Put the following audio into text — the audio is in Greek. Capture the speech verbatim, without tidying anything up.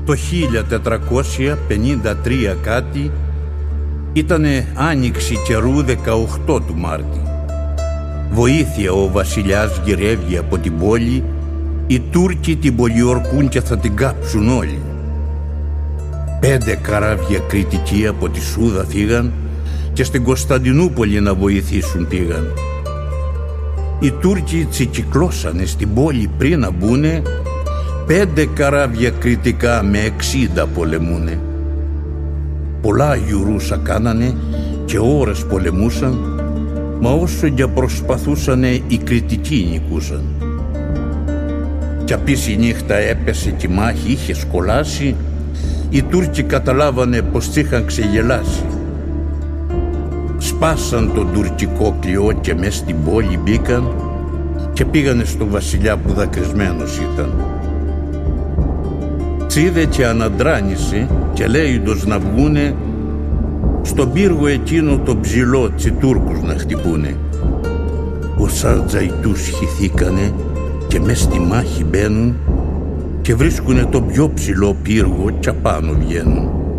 το χίλια τετρακόσια πενήντα τρία κάτι ήτανε άνοιξη καιρού δεκαοκτώ του Μάρτη. Βοήθεια ο βασιλιάς γυρεύει από την πόλη, οι Τούρκοι την πολιορκούν και θα την κάψουν όλοι. Πέντε καράβια κριτικοί από τη Σούδα φύγαν και στην Κωνσταντινούπολη να βοηθήσουν πήγαν. Οι Τούρκοι τσικυκλώσανε στην πόλη πριν να μπουνε, πέντε καράβια κριτικά με εξήντα πολεμούνε. Πολλά γιουρούσα κάνανε και ώρες πολεμούσαν, μα όσο για προσπαθούσανε οι κριτικοί νικούσαν. Κι απείς η νύχτα έπεσε και η μάχη είχε σκολάσει, οι Τούρκοι καταλάβανε πως τ' είχαν ξεγελάσει. Σπάσαν τον τουρκικό κλειό και μες στην πόλη μπήκαν και πήγανε στο βασιλιά που δακρυσμένος ήταν. Τσίδε και αναντράνησε και λέιντος να βγούνε στον πύργο εκείνο το ψηλό τσι Τούρκους να χτυπούνε. Όσα τζαϊτούς χυθήκανε και μες στη μάχη μπαίνουν και βρίσκουνε το πιο ψηλό πύργο και απάνω βγαίνουν.